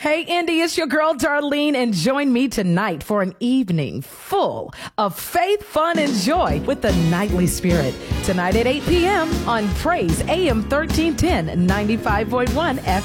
Hey, Indy, it's your girl, Darlene, and join me tonight for an evening full of faith, fun, and joy with the Nightly Spirit. Tonight at 8 p.m. on Praise AM 1310, 95.1 FM.